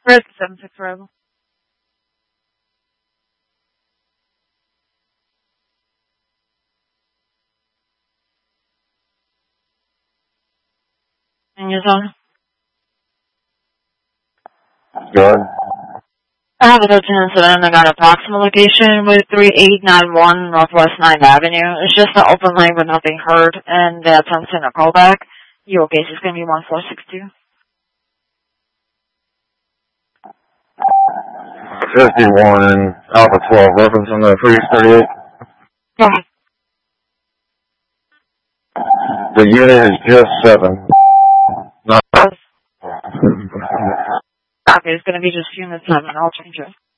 Risk 76 arrival. In your zone. Good. I have a 13 incident. I got a proximal location with 3891 Northwest 9th Avenue. It's just an open lane with nothing heard, and that's on a callback. Your case is going to be 1462. 51 Alpha 12, reference on the Freeze 38. Go ahead. The unit is just 7. Not. Okay, it's going to be just unit 7. I'll change it.